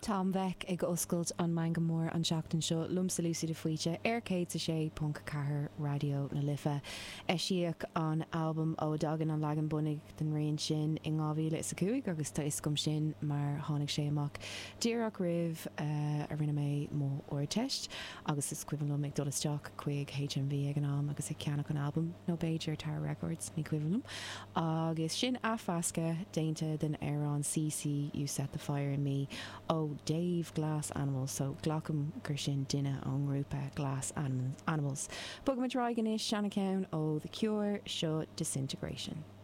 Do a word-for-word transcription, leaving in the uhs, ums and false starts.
Tom Vec ag oscailt an main go mór an seachtain seo lumsa Lucy de Fuite ar céad sa sé punt cahar radio na lifa. Eisiíoch an albumm ó dagan an legan bunig den réon sin i ngábhíle is a cuaig agus tá iscom sin mar tháinig sé amach. Díreach rih uh, a rinne mé mó or teist agus is cuihanlum ag dolasteach chuig H M V ag an am agus ag ceannach an albumm nó Beidir Tower Records ní cuihanlum. Agus sin afasca déinte den Aaron C C You Set the Fire in Me ó Dave Glass Animals, so glacham gur sin duine an grúpa Glass Animals. Bug ma draigan is Shanna Cown ó The Cure seo Disintegration.